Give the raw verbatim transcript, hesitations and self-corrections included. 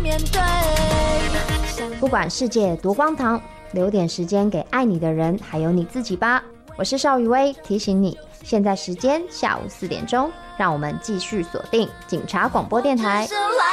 面对。 不管世界多荒唐，留点时间给爱你的人，还有你自己吧。我是邵雨薇，提醒你，现在时间下午四点钟，让我们继续锁定警察广播电台。